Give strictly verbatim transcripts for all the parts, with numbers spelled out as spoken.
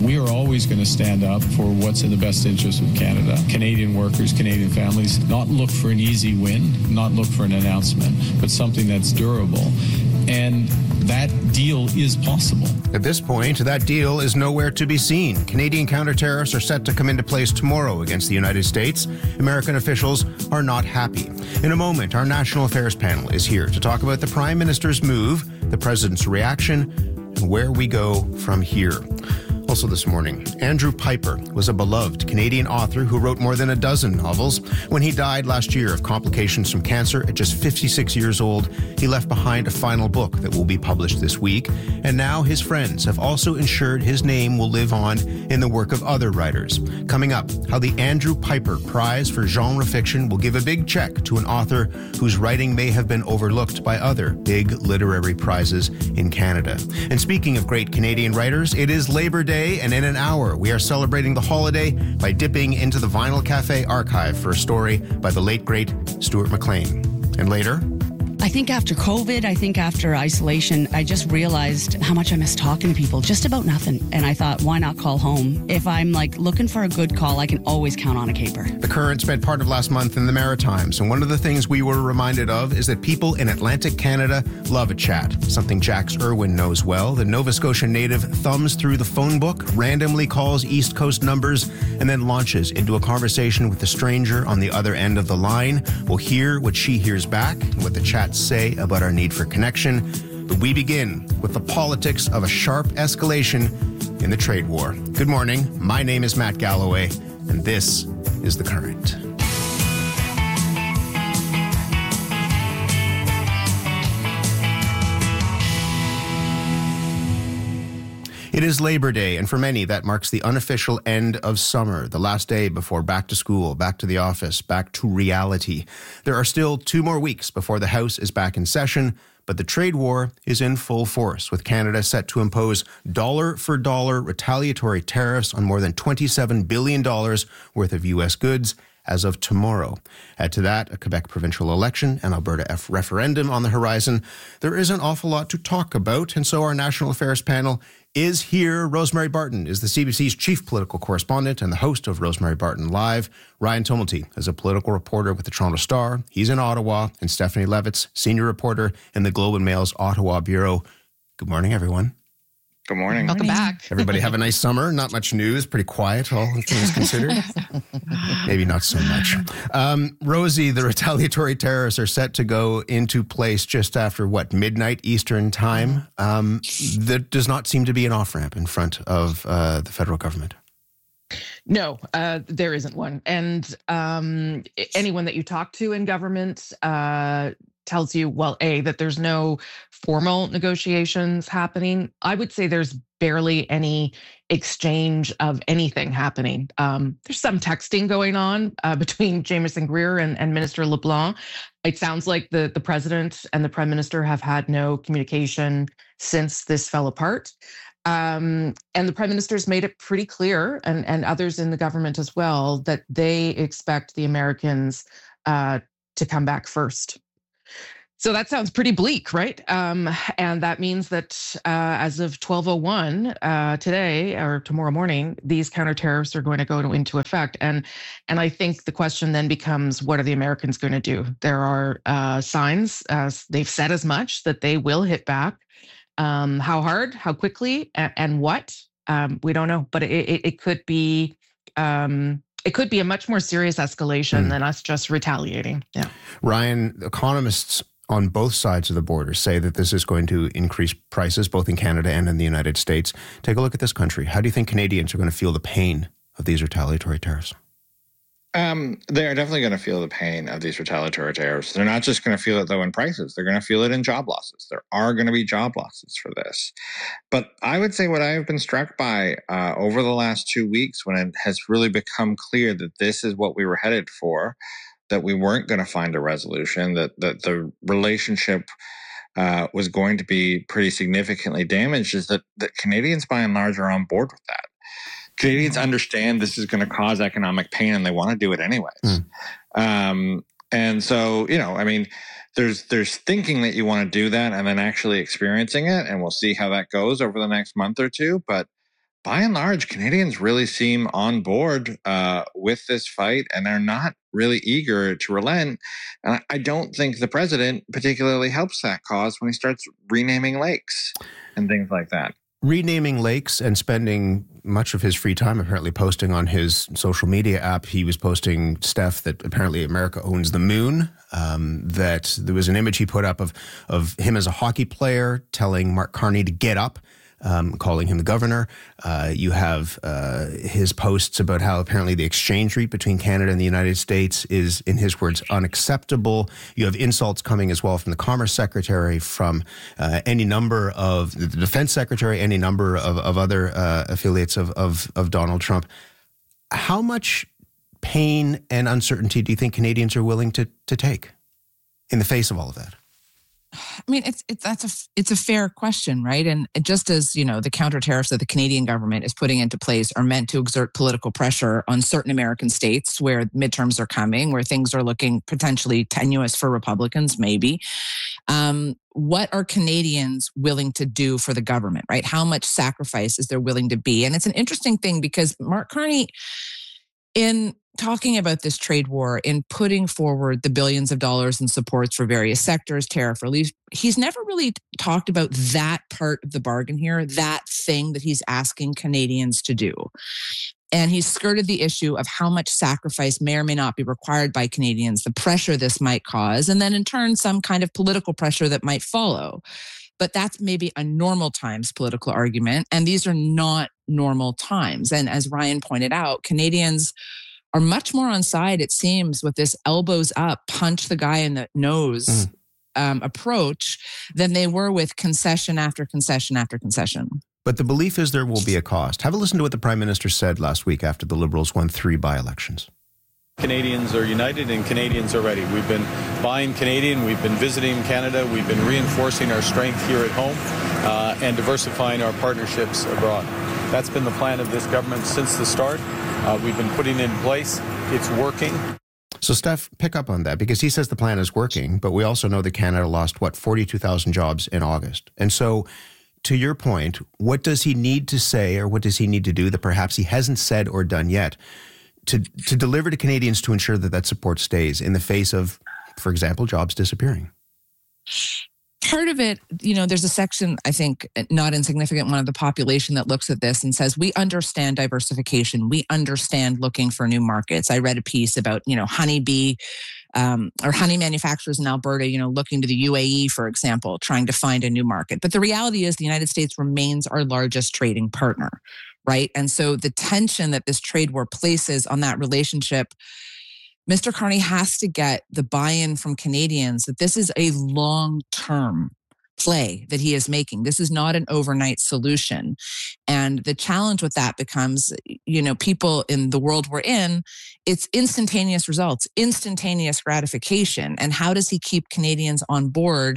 We are always going to stand up for what's in the best interest of Canada. Canadian workers, Canadian families, not look for an easy win, not look for an announcement, but something that's durable. And that deal is possible. At this point, that deal is nowhere to be seen. Canadian counter-tariffs are set to come into place tomorrow against the United States. American officials are not happy. In a moment, our National Affairs panel is here to talk about the Prime Minister's move, the President's reaction, and where we go from here. Also this morning, Andrew Piper was a beloved Canadian author who wrote more than a dozen novels. When he died last year of complications from cancer at just fifty-six years old, he left behind a final book that will be published this week. And now his friends have also ensured his name will live on in the work of other writers. Coming up, how the Andrew Piper Prize for Genre Fiction will give a big check to an author whose writing may have been overlooked by other big literary prizes in Canada. And speaking of great Canadian writers, it is Labor Day. And in an hour, we are celebrating the holiday by dipping into the Vinyl Cafe archive for a story by the late, great Stuart McLean. And later, I think after COVID, I think after isolation, I just realized how much I miss talking to people, just about nothing. And I thought, why not call home? If I'm like looking for a good call, I can always count on a caper. The Current spent part of last month in the Maritimes, and one of the things we were reminded of is that people in Atlantic Canada love a chat, something Jax Irwin knows well. The Nova Scotia native thumbs through the phone book, randomly calls East Coast numbers, and then launches into a conversation with the stranger on the other end of the line. We'll hear what she hears back and what the chat say about our need for connection. But we begin with the politics of a sharp escalation in the trade war. Good morning. My name is Matt Galloway, and this is The Current. It is Labor Day, and for many, that marks the unofficial end of summer, the last day before back to school, back to the office, back to reality. There are still two more weeks before the House is back in session, but the trade war is in full force, with Canada set to impose dollar-for-dollar retaliatory tariffs on more than twenty-seven billion dollars worth of U S goods as of tomorrow. Add to that a Quebec provincial election and Alberta F referendum on the horizon. There is an awful lot to talk about, and so our National Affairs panel is here. Rosemary Barton is the C B C's chief political correspondent and the host of Rosemary Barton Live. Ryan Tumulty is a political reporter with the Toronto Star. He's in Ottawa. And Stephanie Levitz, senior reporter in the Globe and Mail's Ottawa Bureau. Good morning, everyone. Good morning. Welcome back. Everybody have a nice summer. Not much news. Pretty quiet, all things considered. Maybe not so much. Um, Rosie, the retaliatory tariffs are set to go into place just after, what, midnight Eastern time? Um, there does not seem to be an off-ramp in front of uh, the federal government. No, uh, there isn't one. And um, anyone that you talk to in government uh, tells you, well, A, that there's no formal negotiations happening. I would say there's barely any exchange of anything happening. Um, there's some texting going on uh, between Jameson Greer and, and Minister LeBlanc. It sounds like the, the president and the prime minister have had no communication since this fell apart. Um, and the prime minister's made it pretty clear, and, and others in the government as well, that they expect the Americans uh, to come back first. So that sounds pretty bleak, right? Um, and that means that uh, as of twelve oh one uh, today or tomorrow morning, these counter tariffs are going to go into effect. And and I think the question then becomes, what are the Americans going to do? There are uh, signs, uh, they've said as much, that they will hit back. Um, how hard, how quickly, and, and what? Um, we don't know, but it, it, it could be um, it could be a much more serious escalation mm. than us just retaliating. Yeah, Ryan, economists on both sides of the border say that this is going to increase prices, both in Canada and in the United States. Take a look at this country. How do you think Canadians are going to feel the pain of these retaliatory tariffs? Um, they're definitely going to feel the pain of these retaliatory tariffs. They're not just going to feel it, though, in prices. They're going to feel it in job losses. There are going to be job losses for this. But I would say what I have been struck by uh, over the last two weeks, when it has really become clear that this is what we were headed for, that we weren't going to find a resolution, that, that the relationship uh, was going to be pretty significantly damaged, is that, that Canadians, by and large, are on board with that. Canadians understand this is going to cause economic pain, and they want to do it anyways. Mm. Um, and so, you know, I mean, there's there's thinking that you want to do that and then actually experiencing it, and we'll see how that goes over the next month or two. But by and large, Canadians really seem on board uh, with this fight, and they're not really eager to relent. And I don't think the president particularly helps that cause when he starts renaming lakes and things like that. Renaming lakes and spending much of his free time apparently posting on his social media app. He was posting stuff that apparently America owns the moon, um, that there was an image he put up of, of him as a hockey player telling Mark Carney to get up, um, calling him the governor. Uh, you have uh, his posts about how apparently the exchange rate between Canada and the United States is, in his words, unacceptable. You have insults coming as well from the Commerce Secretary, from uh, any number of the Defense Secretary, any number of, of other uh, affiliates of, of, of Donald Trump. How much pain and uncertainty do you think Canadians are willing to, to take in the face of all of that? I mean, it's it's that's a it's a fair question, right? And just as, you know, the counter tariffs that the Canadian government is putting into place are meant to exert political pressure on certain American states where midterms are coming, where things are looking potentially tenuous for Republicans, maybe. Um, what are Canadians willing to do for the government, right? How much sacrifice is there willing to be? And it's an interesting thing because Mark Carney, in talking about this trade war, in putting forward the billions of dollars in supports for various sectors, tariff relief, he's never really talked about that part of the bargain here, that thing that he's asking Canadians to do. And he's skirted the issue of how much sacrifice may or may not be required by Canadians, the pressure this might cause, and then in turn, some kind of political pressure that might follow. But that's maybe a normal times political argument. And these are not normal times. And as Ryan pointed out, Canadians are much more on side, it seems, with this elbows up, punch the guy in the nose mm. um, approach than they were with concession after concession after concession. But the belief is there will be a cost. Have a listen to what the Prime Minister said last week after the Liberals won three by-elections. Canadians are united and Canadians are ready. We've been buying Canadian, we've been visiting Canada, we've been reinforcing our strength here at home uh, and diversifying our partnerships abroad. That's been the plan of this government since the start. Uh, we've been putting it in place. It's working. So, Steph, pick up on that, because he says the plan is working, but we also know that Canada lost, what, forty-two thousand jobs in August. And so, to your point, what does he need to say, or what does he need to do that perhaps he hasn't said or done yet to to deliver to Canadians to ensure that that support stays in the face of, for example, jobs disappearing? Part of it, you know, there's a section, I think, not insignificant one of the population that looks at this and says, we understand diversification. We understand looking for new markets. I read a piece about, you know, honeybee um, or honey manufacturers in Alberta, you know, looking to the U A E, for example, trying to find a new market. But the reality is the United States remains our largest trading partner, right? And so the tension that this trade war places on that relationship, Mister Carney has to get the buy-in from Canadians that this is a long-term play that he is making. This is not an overnight solution. And the challenge with that becomes, you know, people in the world we're in, it's instantaneous results, instantaneous gratification. And how does he keep Canadians on board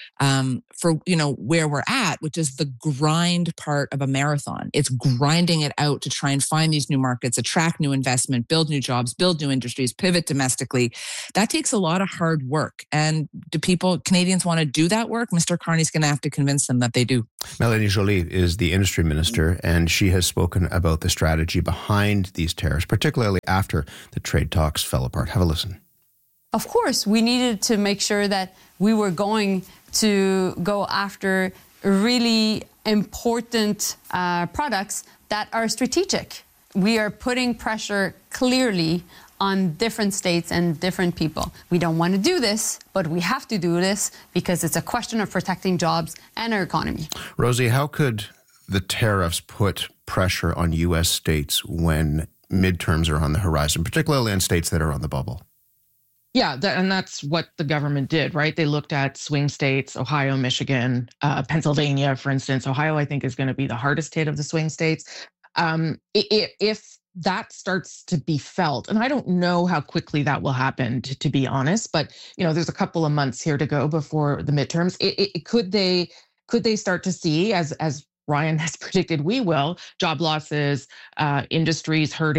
um, for, you know, where we're at, which is the grind part of a marathon. It's grinding it out to try and find these new markets, attract new investment, build new jobs, build new industries, pivot domestically. That takes a lot of hard work. And do people, Canadians want to do that work? Mister Carney's going to have to convince them that they do. Melanie Joly is the industry minister, and she has spoken about the strategy behind these tariffs, particularly after the trade talks fell apart. Have a listen. Of course, we needed to make sure that we were going to go after really important uh, products that are strategic. We are putting pressure clearly on different states and different people. We don't want to do this, but we have to do this because it's a question of protecting jobs and our economy. Rosie, how could the tariffs put pressure on U S states when midterms are on the horizon, particularly on states that are on the bubble? Yeah, that, and that's what the government did, right? They looked at swing states, Ohio, Michigan, uh, Pennsylvania, for instance. Ohio, I think, is going to be the hardest hit of the swing states. Um, if, if that starts to be felt, and I don't know how quickly that will happen, to, to be honest, but you know, there's a couple of months here to go before the midterms. It, it, could they could they start to see, as as Ryan has predicted we will, job losses, uh, industries hurting,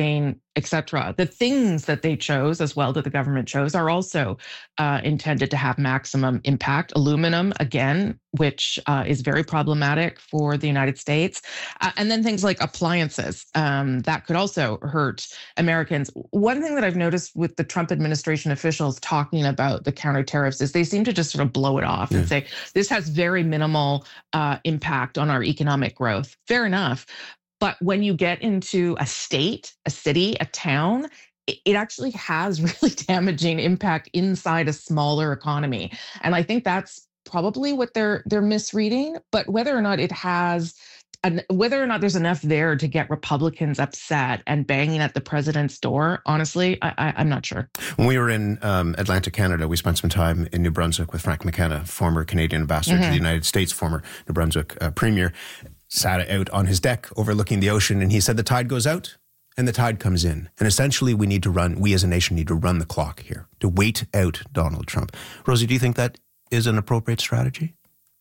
et cetera. The things that they chose as well, that the government chose, are also uh, intended to have maximum impact. Aluminum, again, which uh, is very problematic for the United States. Uh, and then things like appliances, um, that could also hurt Americans. One thing that I've noticed with the Trump administration officials talking about the counter tariffs is they seem to just sort of blow it off yeah. and say, this has very minimal uh, impact on our economic growth. Fair enough. But when you get into a state, a city, a town, it actually has really damaging impact inside a smaller economy. And I think that's probably what they're they're misreading. But whether or not it has, an, whether or not there's enough there to get Republicans upset and banging at the president's door, honestly, I, I, I'm not sure. When we were in um, Atlanta, Canada, we spent some time in New Brunswick with Frank McKenna, former Canadian ambassador mm-hmm. to the United States, former New Brunswick uh, premier. Sat out on his deck overlooking the ocean, and he said the tide goes out and the tide comes in. And essentially we need to run, we as a nation need to run the clock here, to wait out Donald Trump. Rosie, do you think that is an appropriate strategy?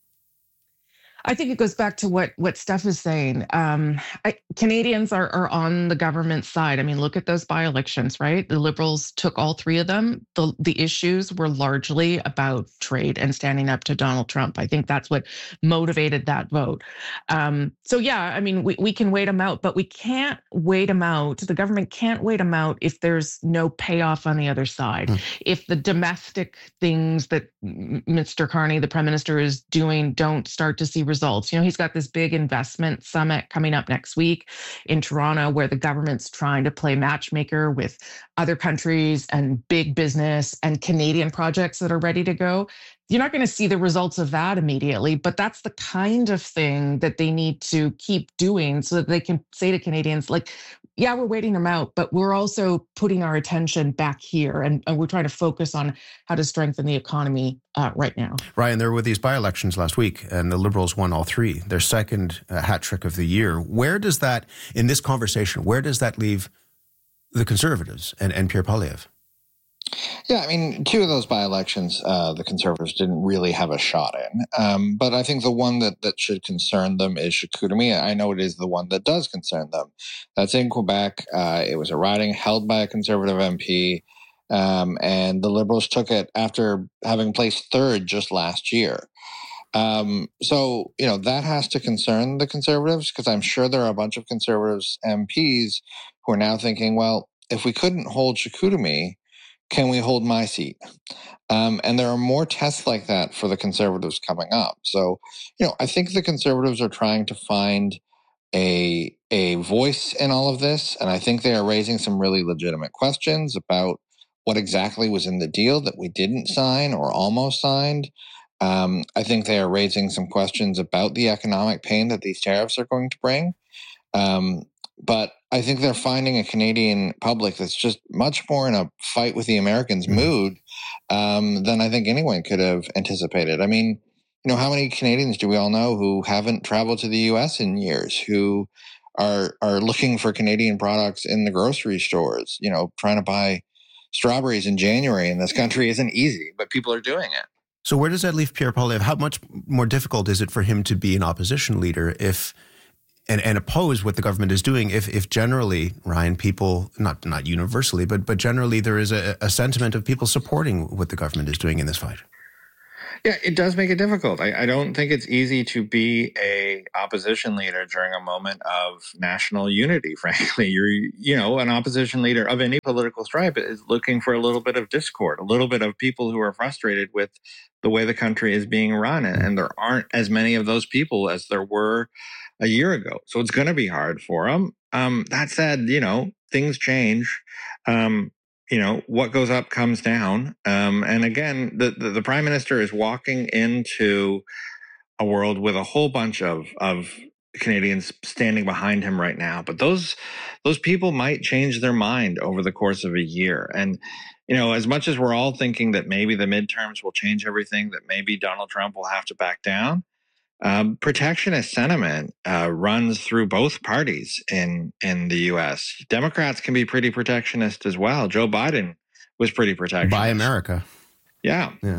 I think it goes back to what what Steph is saying. Um, I, Canadians are, are on the government side. I mean, look at those by-elections, right? The Liberals took all three of them. The, the issues were largely about trade and standing up to Donald Trump. I think that's what motivated that vote. Um, so yeah, I mean, we, we can wait them out, but we can't wait them out. The government can't wait them out if there's no payoff on the other side. Mm. If the domestic things that Mister Carney, the Prime Minister, is doing don't start to see results. You know, he's got this big investment summit coming up next week in Toronto, where the government's trying to play matchmaker with other countries and big business and Canadian projects that are ready to go. You're not going to see the results of that immediately, but that's the kind of thing that they need to keep doing so that they can say to Canadians, like, yeah, we're waiting them out, but we're also putting our attention back here, and, and we're trying to focus on how to strengthen the economy uh, right now. Ryan, there were these by-elections last week, and the Liberals won all three, their second uh, hat trick of the year. Where does that, in this conversation, where does that leave the Conservatives and, and Pierre Poilievre? Yeah, I mean, two of those by-elections, uh, the Conservatives didn't really have a shot in. Um, but I think the one that, that should concern them is Chicoutimi. I know it is the one that does concern them. That's in Quebec. Uh, it was a riding held by a Conservative M P, um, and the Liberals took it after having placed third just last year. Um, so, you know, that has to concern the Conservatives, because I'm sure there are a bunch of Conservatives M Ps who are now thinking, well, if we couldn't hold Chicoutimi, can we hold my seat? Um, and there are more tests like that for the Conservatives coming up. So, you know, I think the Conservatives are trying to find a a voice in all of this. And I think they are raising some really legitimate questions about what exactly was in the deal that we didn't sign or almost signed. Um, I think they are raising some questions about the economic pain that these tariffs are going to bring. Um, but I think they're finding a Canadian public that's just much more in a fight with the Americans mood um, than I think anyone could have anticipated. I mean, you know, how many Canadians do we all know who haven't traveled to the U S in years, who are are looking for Canadian products in the grocery stores, you know, trying to buy strawberries in January in this country isn't easy, but people are doing it. So where does that leave Pierre Poilievre? How much more difficult is it for him to be an opposition leader if and, and oppose what the government is doing if if generally, Ryan, people, not not universally, but but generally there is a, a sentiment of people supporting what the government is doing in this fight? Yeah, it does make it difficult. I, I don't think it's easy to be a opposition leader during a moment of national unity, frankly. You're, you know, an opposition leader of any political stripe is looking for a little bit of discord, a little bit of people who are frustrated with the way the country is being run. And, and there aren't as many of those people as there were a year ago. So it's going to be hard for them. Um, that said, you know, things change. Um, You know, what goes up comes down. Um, and again, the, the, the prime minister is walking into a world with a whole bunch of, of Canadians standing behind him right now. But those those people might change their mind over the course of a year. And, you know, as much as we're all thinking that maybe the midterms will change everything, that maybe Donald Trump will have to back down, Um, protectionist sentiment uh, runs through both parties in, in the U S. Democrats can be pretty protectionist as well. Joe Biden was pretty protectionist. Buy America. Yeah. Yeah.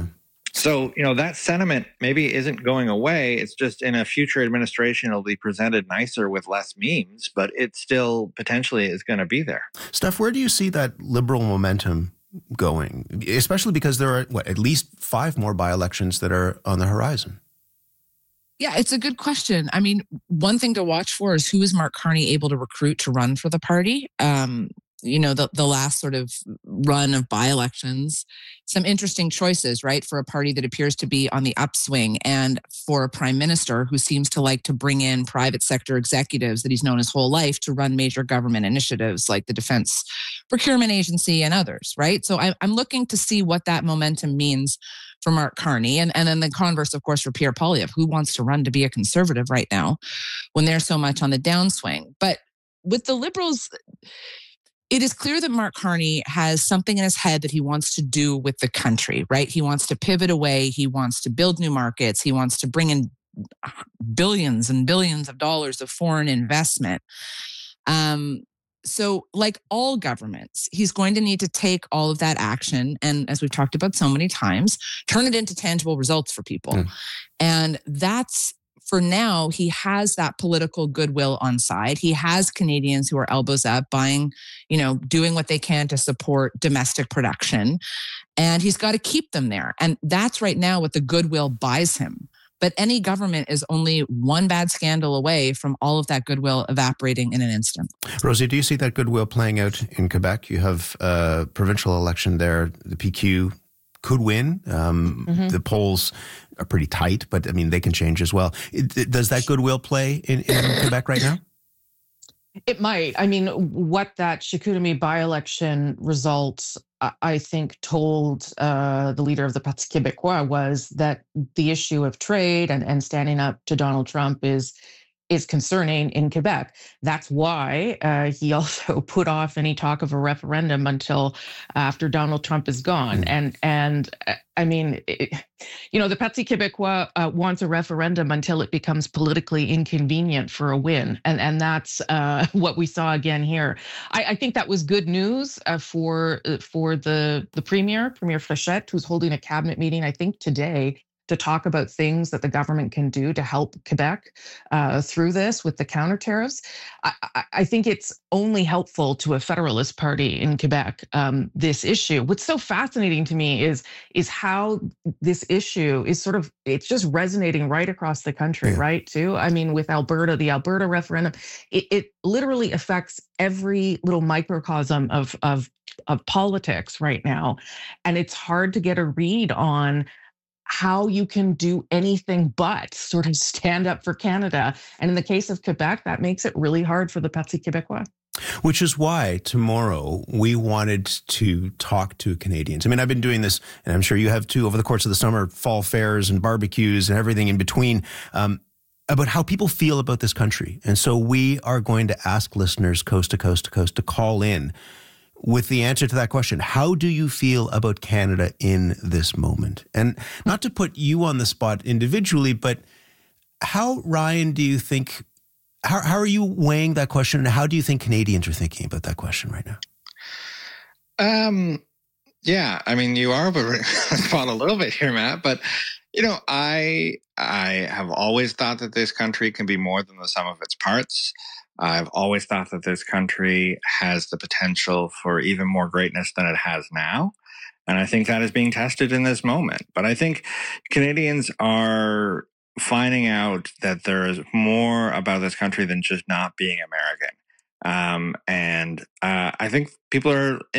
So, you know, that sentiment maybe isn't going away. It's just in a future administration, it'll be presented nicer with less memes, but it still potentially is going to be there. Steph, where do you see that liberal momentum going? Especially because there are, what, at least five more by-elections that are on the horizon. Yeah, it's a good question. I mean, one thing to watch for is who is Mark Carney able to recruit to run for the party? Um, you know, the, the last sort of run of by-elections, some interesting choices, right, for a party that appears to be on the upswing and for a prime minister who seems to like to bring in private sector executives that he's known his whole life to run major government initiatives like the Defense Procurement Agency and others, right? So I, I'm looking to see what that momentum means for Mark Carney. And, and then the converse, of course, for Pierre Poilievre, who wants to run to be a conservative right now when they're so much on the downswing. But with the Liberals, it is clear that Mark Carney has something in his head that he wants to do with the country, right? He wants to pivot away. He wants to build new markets. He wants to bring in billions and billions of dollars of foreign investment. Um, so like all governments, he's going to need to take all of that action and, as we've talked about so many times, turn it into tangible results for people. Mm. And that's, for now, he has that political goodwill on side. He has Canadians who are elbows up, buying, you know, doing what they can to support domestic production. And he's got to keep them there. And that's right now what the goodwill buys him. But any government is only one bad scandal away from all of that goodwill evaporating in an instant. Rosie, do you see that goodwill playing out in Quebec? You have a provincial election there. The P Q could win. Um, mm-hmm. The polls are pretty tight, but I mean, they can change as well. It, does that goodwill play in, in Quebec right now? It might. I mean, what that Chicoutimi by-election result, I think, told uh, the leader of the Parti Québécois was that the issue of trade and, and standing up to Donald Trump is is concerning in Quebec. That's why uh, he also put off any talk of a referendum until after Donald Trump is gone. And, and uh, I mean, it, you know, the Parti Québécois uh, wants a referendum until it becomes politically inconvenient for a win. And, and that's uh, what we saw again here. I, I think that was good news uh, for, uh, for the, the Premier, Premier Fréchette, who's holding a cabinet meeting, I think today, to talk about things that the government can do to help Quebec uh, through this with the counter tariffs. I, I, I think it's only helpful to a Federalist Party in Quebec, um, this issue. What's so fascinating to me is, is how this issue is sort of, it's just resonating right across the country, yeah. right, too? I mean, with Alberta, the Alberta referendum, it, it literally affects every little microcosm of, of, of politics right now. And it's hard to get a read on how you can do anything but sort of stand up for Canada. And in the case of Quebec, that makes it really hard for the Parti Québécois. Which is why tomorrow we wanted to talk to Canadians. I mean, I've been doing this, and I'm sure you have too, over the course of the summer, fall fairs and barbecues and everything in between, um, about how people feel about this country. And so we are going to ask listeners coast to coast to coast to call in with the answer to that question. How do you feel about Canada in this moment? And not to put you on the spot individually, but how, Ryan, do you think, how, how are you weighing that question? And how do you think Canadians are thinking about that question right now? Um, yeah, I mean, you are over the spot a little bit here, Matt, but you know, I, I have always thought that this country can be more than the sum of its parts. I've always thought that this country has the potential for even more greatness than it has now. And I think that is being tested in this moment. But I think Canadians are finding out that there is more about this country than just not being American. Um, and uh, I think people are